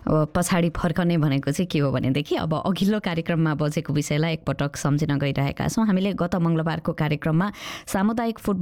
पछाडि फर्कने भनेको चाहिँ के हो भनेदेखि अब अघिल्लो कार्यक्रममा बजेको विषयलाई एकपटक सम्झिन गइरहेका छौँ। हामीले गत मङ्गलबारको कार्यक्रममा सामुदायिक फुटबल